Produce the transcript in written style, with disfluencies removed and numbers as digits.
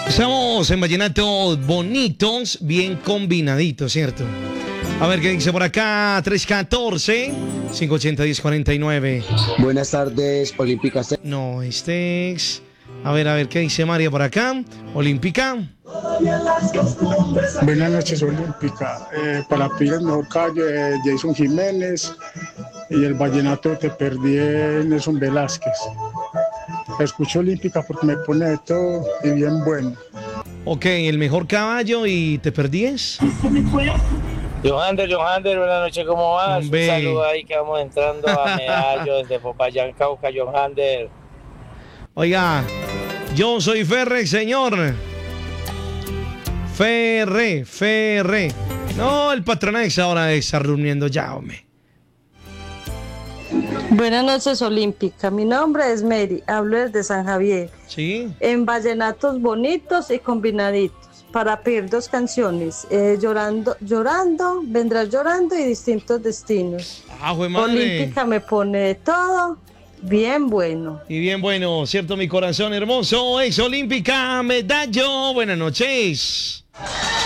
Estamos en vallenatos bonitos, bien combinaditos, ¿cierto? A ver qué dice por acá, 314-580-1049. Buenas tardes, Olímpica. No, este es... A ver, ¿qué dice María por acá? Olímpica. Buenas noches, Olímpica. Para pedir el mejor caballo de Jason Jiménez y el vallenato Te perdí de Nelson Velázquez. Escucho Olímpica porque me pone de todo y bien bueno. Ok, el mejor caballo y Te perdíes. Johander, buenas noches, ¿cómo vas? Hombre. Un saludo ahí que vamos entrando a Medallo desde Popayán, Cauca, Johander. Oiga, yo soy Ferre, señor. Ferre. No, el Patronex ahora está durmiendo ya, hombre. Buenas noches, Olímpica. Mi nombre es Mary, hablo desde San Javier. Sí. En vallenatos bonitos y combinaditos. Para pedir dos canciones, llorando, vendrás llorando y distintos destinos. Ah, jue madre. Olímpica me pone de todo, bien bueno. Y bien bueno, cierto, mi corazón hermoso, ex Olímpica Medallo. Buenas noches.